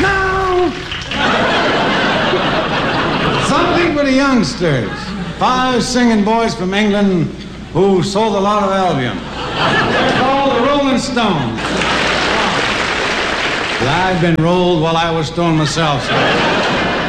Now, something for the youngsters. 5 singing boys from England who sold a lot of Albion. They're called the Rolling Stones. I've been rolled while I was stoned myself, sir.